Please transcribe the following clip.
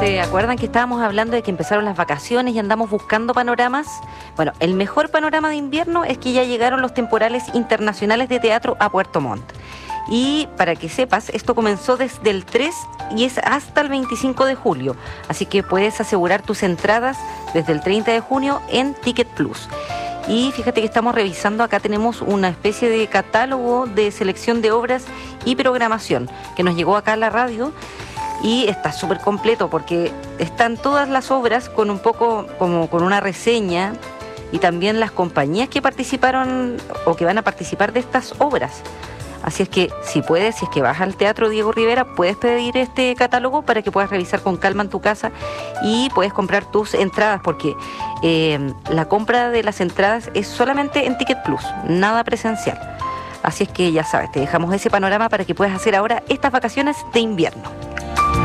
¿Se acuerdan que estábamos hablando de que empezaron las vacaciones y andamos buscando panoramas? Bueno, el mejor panorama de invierno es que ya llegaron los temporales internacionales de teatro a Puerto Montt. Y para que sepas, esto comenzó desde el 3 y es hasta el 25 de julio. Así que puedes asegurar tus entradas desde el 30 de junio en Ticket Plus. Y fíjate que estamos revisando, acá tenemos una especie de catálogo de selección de obras y programación que nos llegó acá a la radio. Y está súper completo porque están todas las obras con un poco como con una reseña y también las compañías que participaron o que van a participar de estas obras. Así es que si puedes, si es que vas al Teatro Diego Rivera, puedes pedir este catálogo para que puedas revisar con calma en tu casa y puedes comprar tus entradas porque la compra de las entradas es solamente en Ticket Plus, nada presencial. Así es que ya sabes, te dejamos ese panorama para que puedas hacer ahora estas vacaciones de invierno.